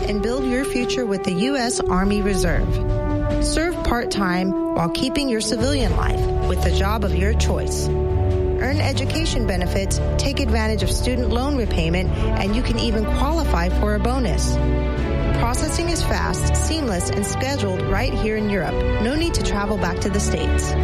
and build your future with the U.S. Army Reserve. Serve part-time while keeping your civilian life with the job of your choice. Earn education benefits, take advantage of student loan repayment, and you can even qualify for a bonus. Processing is fast, seamless, and scheduled right here in Europe. No need to travel back to the States.